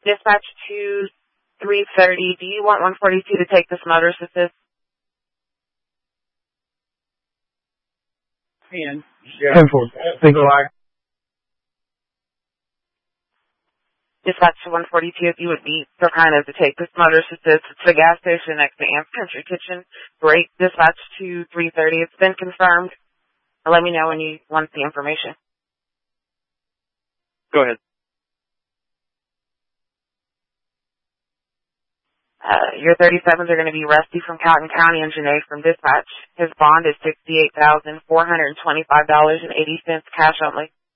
Dispatch to 330. Do you want 142 to take this motorist assist? And 10-4. Think alike. Dispatch to 142, if you would be so kind as to take this motorist assist. It's the gas station next to Ant's Country Kitchen. Great. Dispatch to 330. It's been confirmed. Let me know when you want the information. Go ahead. Your 37s are going to be Rusty from Cotton County and Janae from Dispatch. His bond is $68,425.80, cash only.